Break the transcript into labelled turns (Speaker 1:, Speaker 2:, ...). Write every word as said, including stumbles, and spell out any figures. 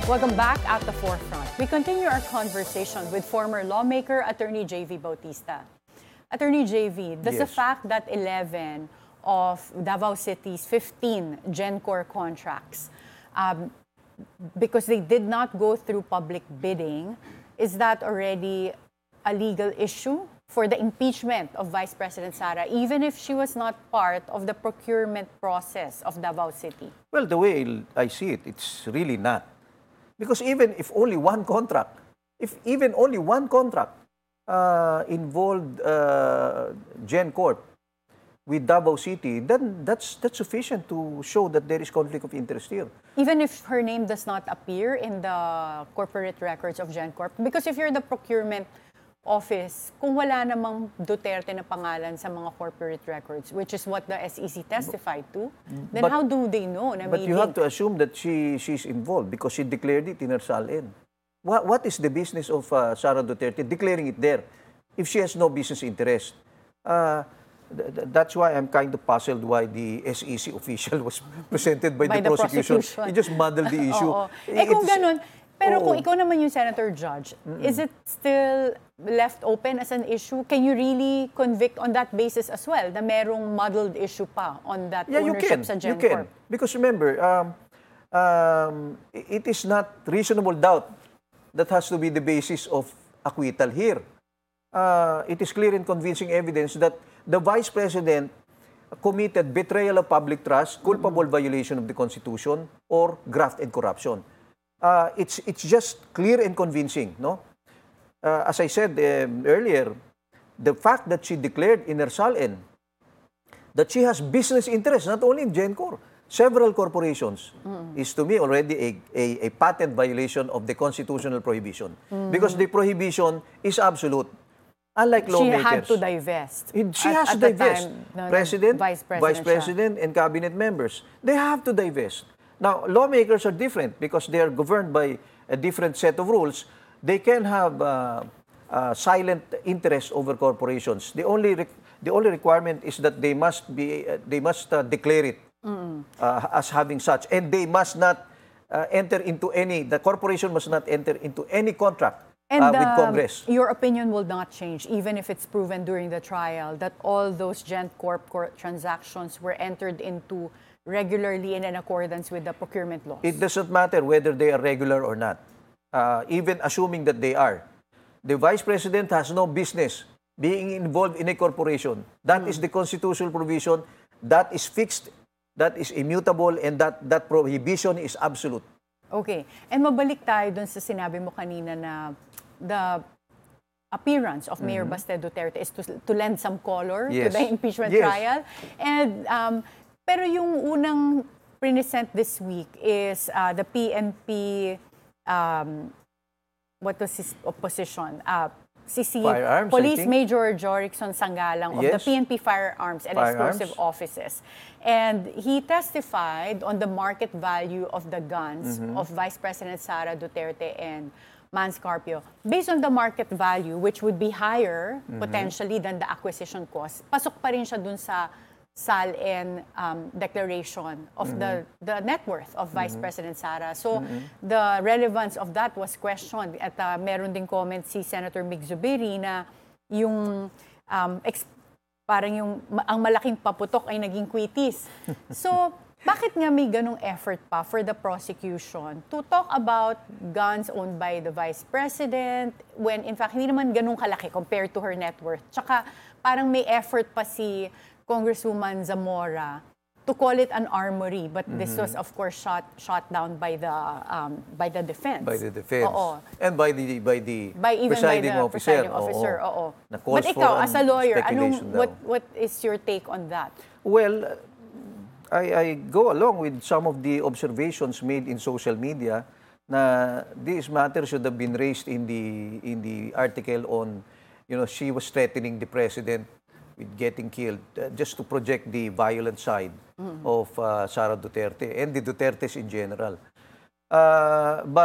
Speaker 1: Welcome back at the forefront. We continue our conversation with former lawmaker Attorney J V Bautista. Attorney J V, does the
Speaker 2: Yes.
Speaker 1: fact that eleven of Davao City's fifteen GenCorp contracts, um, because they did not go through public bidding, is that already a legal issue for the impeachment of Vice President Sara, even if she was not part of the procurement process of Davao City?
Speaker 2: Well, the way I see it, it's really not. Because even if only one contract, if even only one contract uh, involved uh, GenCorp with Davao City, then that's that's sufficient to show that there is conflict of interest here.
Speaker 1: Even if her name does not appear in the corporate records of GenCorp? Because if you're the procurement office, kung wala namang Duterte na pangalan sa mga corporate records, which is what the S E C testified to, then
Speaker 2: But-
Speaker 1: how do they know na
Speaker 2: But
Speaker 1: may
Speaker 2: you have
Speaker 1: link?
Speaker 2: to assume that she she's involved because she declared it in her SALN. What, what is the business of uh, Sara Duterte declaring it there if she has no business interest? Uh, th- th- that's why I'm kind of puzzled why the S E C official was presented by,
Speaker 1: By
Speaker 2: the,
Speaker 1: the
Speaker 2: prosecution.
Speaker 1: prosecution.
Speaker 2: He just muddled the issue.
Speaker 1: Oo. Eh kung
Speaker 2: It's-
Speaker 1: ganun, pero kung
Speaker 2: Oo.
Speaker 1: ikaw naman yung senator judge, is it still left open as an issue? Can you really convict on that basis as well, na merong muddled issue pa on that
Speaker 2: Yeah, you
Speaker 1: ownership
Speaker 2: can.
Speaker 1: sa
Speaker 2: You
Speaker 1: GenCorp?
Speaker 2: can. Because remember, um, um, it is not reasonable doubt that has to be the basis of acquittal here. Uh, it is clear and convincing evidence that the Vice President committed betrayal of public trust, culpable violation of the Constitution, or graft and corruption. Uh, it's, it's just clear and convincing, no? Uh, as I said um, earlier, the fact that she declared in her SALN that she has business interests, not only in GenCorp, several corporations, is to me already a, a, a patent violation of the constitutional prohibition. Because the prohibition is absolute. Unlike
Speaker 1: She
Speaker 2: lawmakers.
Speaker 1: had to divest.
Speaker 2: It- She
Speaker 1: at-
Speaker 2: has
Speaker 1: at
Speaker 2: to
Speaker 1: the
Speaker 2: divest.
Speaker 1: time na
Speaker 2: President,
Speaker 1: Vice President,
Speaker 2: Vice President, and cabinet members. They have to divest. Now, lawmakers are different because they are governed by a different set of rules. They can have uh, uh, silent interest over corporations. The only re- the only requirement is that they must be uh, they must uh, declare it uh, as having such, and they must not uh, enter into any. The corporation must not enter into any contract
Speaker 1: And
Speaker 2: uh, with
Speaker 1: um,
Speaker 2: Congress.
Speaker 1: your opinion will not change, even if it's proven during the trial that all those GenCorp cor- transactions were entered into regularly and in accordance with the procurement laws.
Speaker 2: It doesn't matter whether they are regular or not. Uh, even assuming that they are. The Vice President has no business being involved in a corporation. That is the constitutional provision. That is fixed. That is immutable. And that, that prohibition is absolute.
Speaker 1: Okay. And mabalik tayo dun sa sinabi mo kanina na the appearance of Mayor Baste Duterte is to, to lend some color to
Speaker 2: Yes.
Speaker 1: the impeachment
Speaker 2: Yes.
Speaker 1: trial. And um, pero yung unang present this week is uh, the P N P, um, what was his opposition? Uh, si si
Speaker 2: Firearms, I
Speaker 1: Police
Speaker 2: think.
Speaker 1: Major Jorixon Sangalang of the
Speaker 2: Yes.
Speaker 1: P N P Firearms and
Speaker 2: Firearms.
Speaker 1: Explosive Offices. And he testified on the market value of the guns
Speaker 2: Mm-hmm.
Speaker 1: of Vice President Sara Duterte and Mans Carpio. Based on the market value, which would be higher
Speaker 2: Mm-hmm.
Speaker 1: potentially than the acquisition cost, pasok pa rin siya dun sa SALN um, declaration of the, the net worth of Vice President Sara. So the relevance of that was questioned. At uh, meron ding comment si Senator Mig Zubiri na yung um, ex- parang yung ma- ang malaking paputok ay naging kwitis. So bakit nga may ganong effort pa for the prosecution to talk about guns owned by the Vice President when in fact hindi naman ganong kalaki compared to her net worth? Tsaka parang may effort pa si Congresswoman Zamora to call it an armory, but this was of course shot shot down by the um, by the defense.
Speaker 2: By the defense.
Speaker 1: Oo.
Speaker 2: And by the by the
Speaker 1: By even
Speaker 2: presiding
Speaker 1: by the
Speaker 2: officer.
Speaker 1: presiding officer. Oo.
Speaker 2: Na calls
Speaker 1: But ikaw,
Speaker 2: for
Speaker 1: as a
Speaker 2: an
Speaker 1: lawyer, anong,
Speaker 2: speculation daw.
Speaker 1: what what is your take on that?
Speaker 2: Well, I, I go along with some of the observations made in social media na this matter should have been raised in the in the article on, you know, she was threatening the president with getting killed uh, just to project the violent side of uh, Sara Duterte and the Dutertes in general. Uh, but